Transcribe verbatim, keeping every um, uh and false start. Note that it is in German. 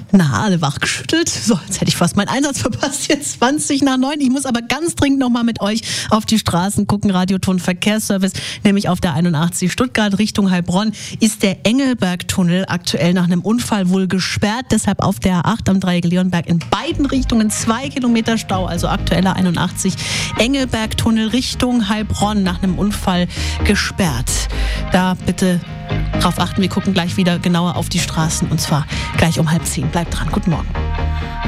Na, alle wachgeschüttelt. So, jetzt hätte ich fast meinen Einsatz verpasst. Jetzt zwanzig nach neun. Ich muss aber ganz dringend nochmal mit euch auf die Straßen gucken. Radioton Verkehrsservice, nämlich auf der einundachtzig Stuttgart Richtung Heilbronn ist der Engelbergtunnel aktuell nach einem Unfall wohl gesperrt. Deshalb auf der A acht am Dreieck Leonberg in beiden Richtungen zwei Kilometer Stau. Also aktueller einundachtzig Engelbergtunnel Richtung Heilbronn nach einem Unfall gesperrt. Da bitte drauf achten. Wir gucken gleich wieder genauer auf die Straßen und zwar gleich um halb zehn. Bleibt dran. Guten Morgen.